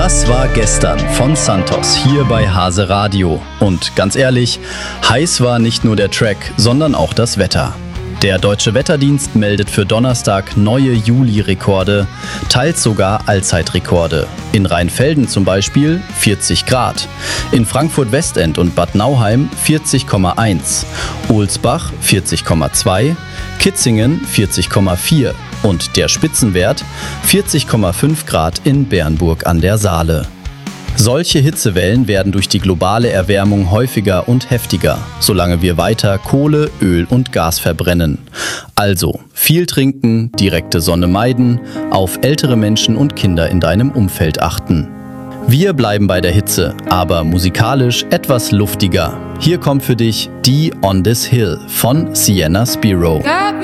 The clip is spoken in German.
Das war gestern von Santos hier bei Hase Radio. Und ganz ehrlich, heiß war nicht nur der Track, sondern auch das Wetter. Der Deutsche Wetterdienst meldet für Donnerstag neue Juli-Rekorde, teils sogar Allzeitrekorde. In Rheinfelden zum Beispiel 40 Grad, in Frankfurt-Westend und Bad Nauheim 40,1, Ohlsbach 40,2, Kitzingen 40,4 und der Spitzenwert 40,5 Grad in Bernburg an der Saale. Solche Hitzewellen werden durch die globale Erwärmung häufiger und heftiger, solange wir weiter Kohle, Öl und Gas verbrennen. Also viel trinken, direkte Sonne meiden, auf ältere Menschen und Kinder in deinem Umfeld achten. Wir bleiben bei der Hitze, aber musikalisch etwas luftiger. Hier kommt für dich die On This Hill von Sienna Spiro.